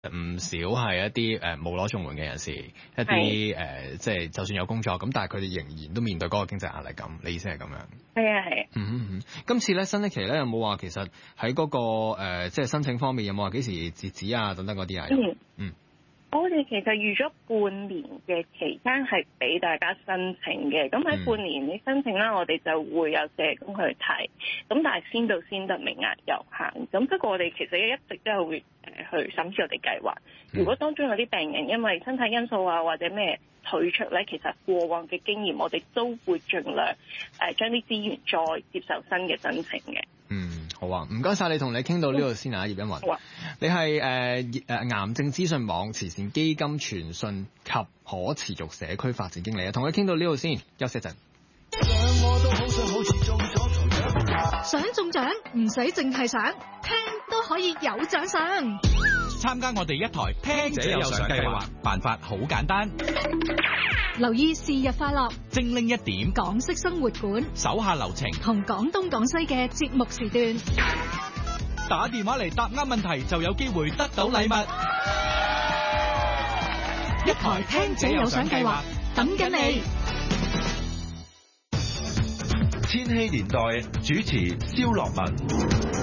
唔少係一啲冇攞綜援嘅人士，一啲即係就算有工作咁，但係佢哋仍然都面對嗰個經濟壓力咁。你意思係咁樣？ 係啊係。 今次咧新一期咧有冇話其實喺嗰個即係申請方面有冇話幾時截止啊等等嗰啲啊？ 我哋其實預咗半年嘅期間係俾大家申請嘅，咁喺半年你申請啦，我哋就會有社工去睇，咁但係先到先得，名額有限。咁不過我哋其實一直都係會去審視我哋計劃。如果當中有啲病人因為身體因素啊或者咩退出咧，其實過往嘅經驗我哋都會盡量將啲資源再接受新嘅申請嘅。 好啊，唔該晒你，同你傾到呢度先啊，葉欣雲。好啊，你係癌症資訊網慈善基金傳訊及可持續社區發展經理啊，同佢傾到呢度先，休息一陣。 想中獎唔使淨係想，聽都可以有獎賞。 參加我哋一台聽者有獎計劃，辦法好簡單。 留意是日快樂， 精靈一點， 港式生活館， 手下留情， 同廣東廣西嘅節目時段。 打電話嚟答啱問題就有機會得到禮物。 一台聽者有獎計劃，等緊你。 千禧年代主持蕭樂文。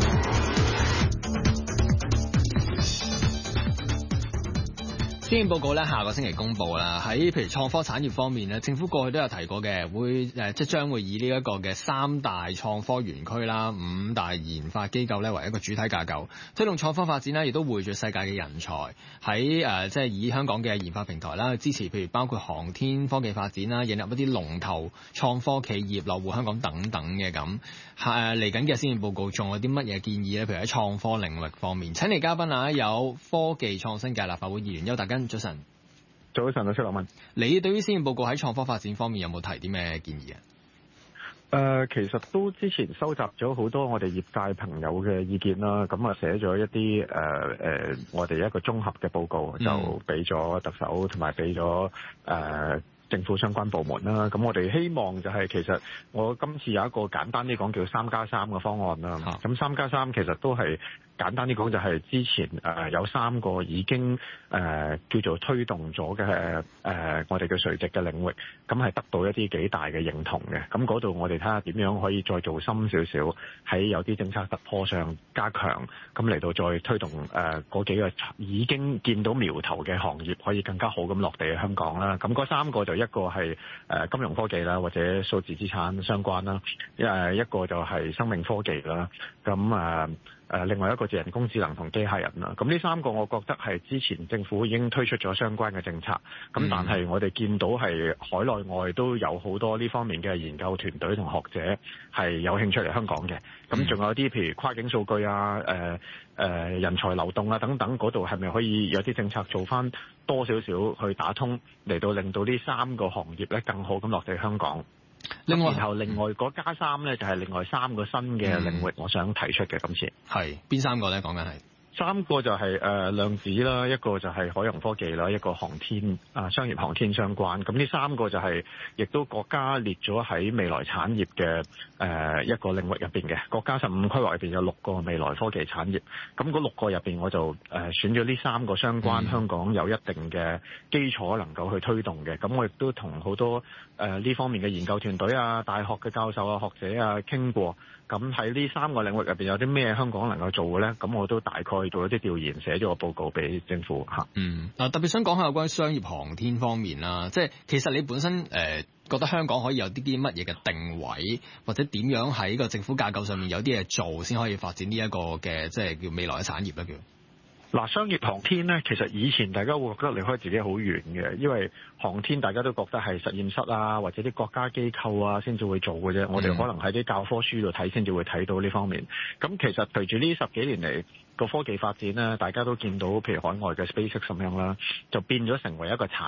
施政報告咧下個星期公布啦，喺譬如創科產業方面咧，政府過去都有提過嘅，會即將會以呢一個嘅3大創科園區啦、5大研發機構咧為一個主體架構，推動創科發展啦，亦都匯聚世界嘅人才喺即係以香港嘅研發平台啦，支持譬如包括航天科技發展啦，引入一啲龍頭創科企業落戶香港等等嘅咁。嚟緊嘅施政報告仲有啲乜嘢建議咧？譬如喺創科領域方面，請嚟嘉賓啊，有科技創新界立法會議員邱達根。早晨， 早晨啊，蕭樂文。 你對於施政報告喺創科發展方面有冇提啲咩建議啊？ 其實都之前收集咗好多我哋業界朋友嘅意見啦，咁啊寫咗一啲我哋一個綜合嘅報告，就俾咗特首同埋俾咗政府相關部門啦。咁我哋希望就係其實我今次有一個簡單啲講叫3+3嘅方案啦。咁3+3其實都係簡單啲講就係之前有3個已經叫做推動咗嘅我哋嘅垂直嘅領域，咁係得到一啲幾大嘅認同嘅。咁嗰度我哋睇下點樣可以再做深少少，喺有啲政策突破上加強，咁嚟到再推動嗰幾個已經見到苗頭嘅行業可以更加好咁落地喺香港啦。咁嗰3個就一個係金融科技啦，或者數字資產相關啦，一個就係生命科技啦，咁另外一個就人工智能同機械人啦。咁呢3個我覺得係之前政府已經推出咗相關嘅政策，咁但係我哋見到係海內外都有好多呢方面嘅研究團隊同學者係有興趣嚟香港嘅。咁仲有啲譬如跨境數據啊、人才流動啊等等，嗰度係咪可以有啲政策做翻多少少去打通，嚟到令到呢3個行業咧更好咁落地香港？然後另外嗰+3咧就係另外3個新嘅領域，我想提出嘅今次係邊3個咧？講緊係 3個就係量子啦，一個就係海洋科技啦，一個航天商業航天相關。咁呢3個就係亦都國家列咗喺未來產業嘅一個領域入邊嘅。國家15規劃入邊有6個未來科技產業，咁嗰6個入邊我就選咗呢3個相關香港有一定嘅基礎能夠去推動嘅。咁我亦都同好多呢方面嘅研究團隊啊、大學嘅教授啊、學者啊傾過。咁喺呢3個領域入邊有啲咩香港能夠做嘅咧？咁我都大概做咗啲調研，寫咗個報告俾政府嚇。 特別想講下有關於商業航天方面啦，即係其實你本身覺得香港可以有啲乜嘢嘅定位，或者點樣喺個政府架構上面有啲嘢做，先可以發展呢一個嘅即係叫未來嘅產業咧？ 嗱，商業航天咧，其實以前大家會覺得離開自己好遠嘅，因為航天大家都覺得係實驗室啊，或者啲國家機構啊先至會做嘅啫。我哋可能喺啲教科書度睇先至會睇到呢方面。咁其實隨住呢10幾年嚟個科技發展咧，大家都見到譬如海外嘅 SpaceX 咁樣啦，就變咗成為一個產業。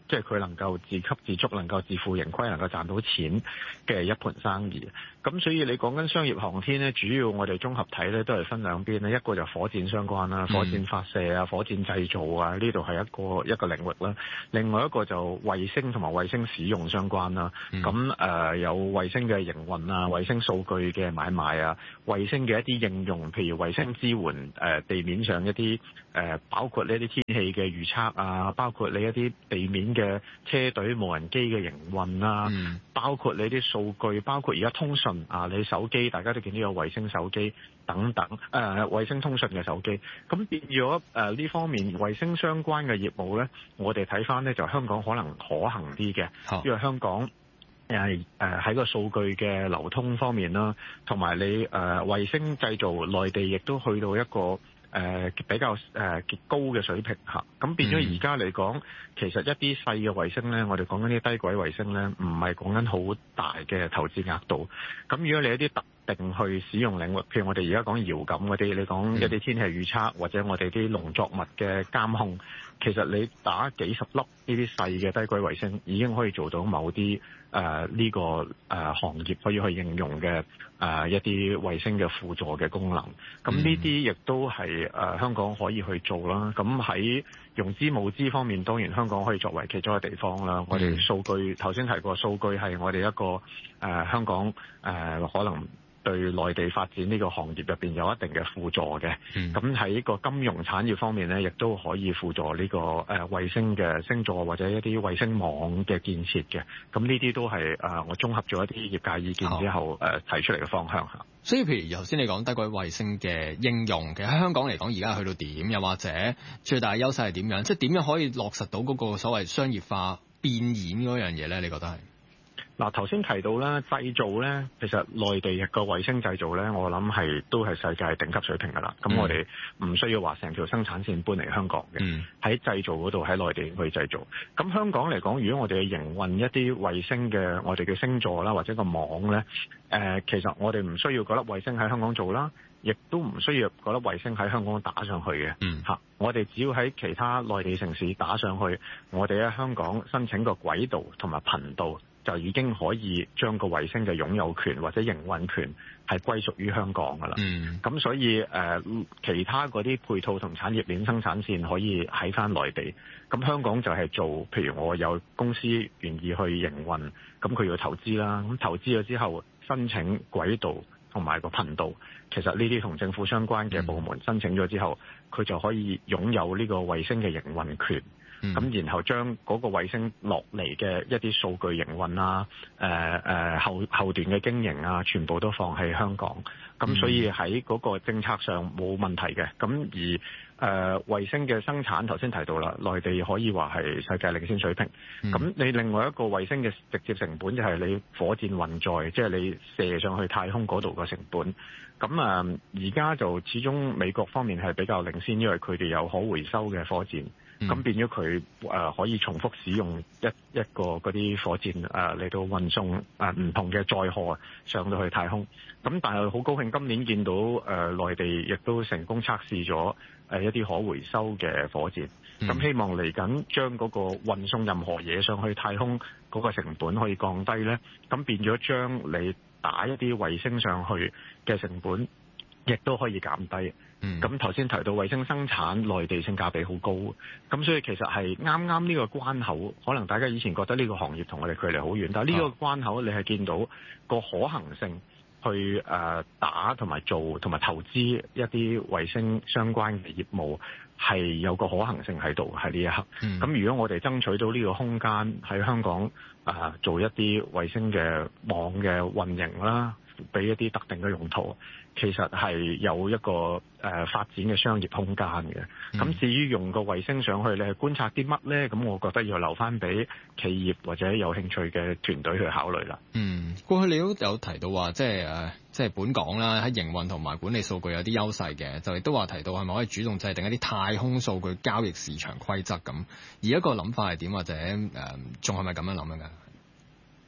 即係佢能夠自給自足，能夠自負盈虧，能夠賺到錢嘅一盤生意。咁所以你講緊商業航天咧，主要我哋綜合睇咧都係分兩邊咧，一個就火箭相關啦，火箭發射啊、火箭製造啊，呢度係一個領域啦。另外一個就衛星同埋衛星使用相關啦。咁有衛星嘅營運啊、衛星數據嘅買賣啊、衛星嘅一啲應用，譬如衛星支援地面上一啲包括呢啲天氣嘅預測啊，包括你一啲地面嘅車隊無人機嘅營運啊，包括你啲數據，包括而家通訊啊，你手機大家都見到有衛星手機等等，衛星通訊嘅手機，咁變咗呢方面衛星相關嘅業務咧，我哋睇翻咧就香港可能可行啲嘅，因為香港喺個數據嘅流通方面啦，同埋你衛星製造，內地亦都去到一個比較極高嘅水平嚇，咁變咗而家嚟講，其實一啲細嘅衛星咧，我哋講緊啲低軌衛星咧，唔係講緊好大嘅投資額度。咁如果你一啲特定去使用領域，譬如我哋而家講遙感嗰啲，你講一啲天氣預測或者我哋啲農作物嘅監控，其實你打幾十粒呢啲細嘅低軌衛星，已經可以做到某啲呢個行業可以去應用嘅一啲衛星嘅輔助嘅功能。咁呢啲亦都係香港可以去做啦。咁喺融資募資方面，當然香港可以作為其中一個地方啦。我哋數據頭先提過，數據係我哋一個香港可能對內地發展呢個行業入邊有一定嘅輔助嘅。咁喺個金融產業方面咧，亦都可以輔助呢個衛星嘅星座或者一啲衛星網嘅建設嘅。咁呢啲都係我綜合咗一啲業界意見之後提出嚟嘅方向嚇。 所以譬如頭先你講低軌衛星嘅應用，其實喺香港嚟講而家去到點，又或者最大嘅優勢係點樣？即係點樣可以落實到嗰個所謂商業化變現嗰樣嘢咧？你覺得係？ 嗱，頭先提到咧製造咧，其實內地個衛星製造咧，我諗都係世界頂級水平㗎啦。咁我哋唔需要話成條生產線搬嚟香港嘅，喺製造嗰度喺內地去製造。咁香港嚟講，如果我哋去營運一啲衛星嘅我哋嘅星座啦，或者個網咧，其實我哋唔需要嗰粒衛星喺香港做啦，亦都唔需要嗰粒衛星喺香港打上去嘅。我哋只要喺其他內地城市打上去，我哋喺香港申請個軌道同埋頻道，就已經可以將個衛星嘅擁有權或者營運權係歸屬於香港㗎啦。咁所以其他嗰啲配套同產業鏈生產線可以喺翻內地。咁香港就係做，譬如我有公司願意去營運，咁佢要投資啦。咁投資咗之後，申請軌道同埋個頻道，其實呢啲同政府相關嘅部門申請咗之後，佢就可以擁有呢個衛星嘅營運權。咁然後將嗰個衛星落嚟嘅一啲數據營運啊、後段嘅經營啊，全部都放喺香港。咁所以喺嗰個政策上冇問題嘅。咁而衛星嘅生產頭先提到啦，內地可以話係世界領先水平。咁你另外一個衛星嘅直接成本就係你火箭運載，即係你射上去太空嗰度嘅成本。咁而家就始終美國方面係比較領先，因為佢哋有可回收嘅火箭。咁變咗佢可以重複使用一個嗰啲火箭嚟到運送唔同嘅載荷上到去太空。咁但係好高興今年見到內地亦都成功測試咗一啲可回收嘅火箭。咁希望嚟緊將嗰個運送任何嘢上去太空嗰個成本可以降低咧。咁變咗將你打一啲衛星上去嘅成本亦都可以減低。咁頭先提到衛星生產內地性價比好高，咁所以其實係啱啱呢個關口，可能大家以前覺得呢個行業同我哋距離好遠，但係呢個關口你係見到個可行性去打同埋做同埋投資一啲衛星相關嘅業務係有個可行性喺度喺呢一刻。咁如果我哋爭取到呢個空間喺香港做一啲衛星嘅網嘅運營啦，俾一啲特定嘅用途，其實係有一個發展嘅商業空間嘅。咁至於用個衛星上去，你係觀察啲乜呢？咁我覺得要留翻俾企業或者有興趣嘅團隊去考慮啦。 過去你都有提到話，即係本港啦，喺營運同埋管理數據有啲優勢嘅，就亦都話提到係咪可以主動制定一啲太空數據交易市場規則咁？而一個諗法係點，或者仲係咪咁樣諗嘅？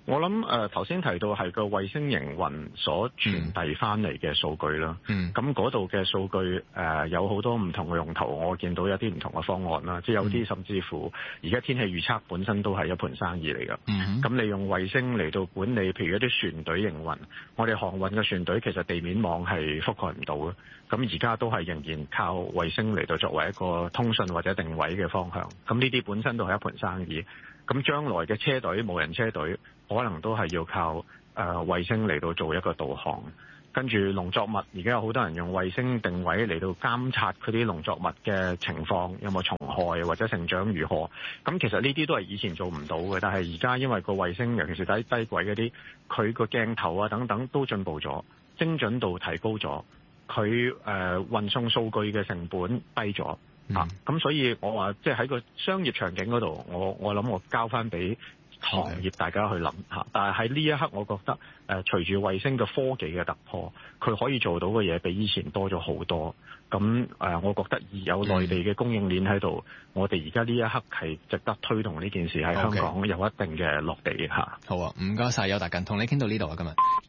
我諗頭先提到係個衛星營運所傳遞翻嚟嘅數據啦。咁嗰度嘅數據有好多唔同嘅用途，我見到有啲唔同嘅方案啦，即係有啲甚至乎而家天氣預測本身都係一盤生意嚟㗎。咁你用衛星嚟到管理，譬如一啲船隊營運，我哋航運嘅船隊其實地面網係覆蓋唔到嘅。咁而家都係仍然靠衛星嚟到作為一個通訊或者定位嘅方向。咁呢啲本身都係一盤生意。咁將來嘅車隊、無人車隊可能都係要靠衛星嚟到做一個導航。跟住農作物，而家有好多人用衛星定位嚟到監察佢啲農作物嘅情況，有冇蟲害或者成長如何。咁其實呢啲都係以前做唔到嘅，但係而家因為個衛星，尤其是低軌嗰啲，佢個鏡頭啊等等都進步咗，精準度提高咗，佢運送數據嘅成本低咗。咁所以我話即係喺個商業場景嗰度，我諗我交翻俾行業大家去諗下。但係喺呢一刻，我覺得隨住衛星嘅科技嘅突破，佢可以做到嘅嘢比以前多咗好多。咁我覺得有內地嘅供應鏈喺度，我哋而家呢一刻係值得推動呢件事喺香港有一定嘅落地嚇。 好啊，唔該晒，邱達根，同你傾到呢度啊，今日。